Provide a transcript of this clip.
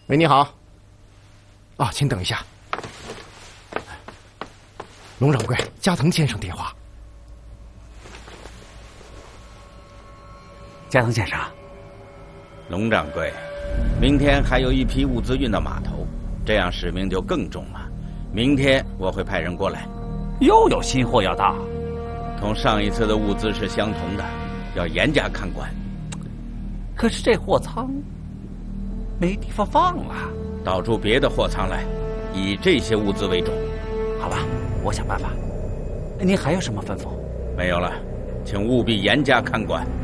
喂，你好。啊，请等一下。龙掌柜，加藤先生电话。 加藤先生， 龙掌柜，明天还有一批物资运到码头，这样使命就更重了。明天我会派人过来。 又有新货要到， 同上一次的物资是相同的，要严加看管。 可是这货仓没地方放了， 倒出别的货仓来，以这些物资为重。 好吧，我想办法。您还有什么吩咐？ 没有了，请务必严加看管。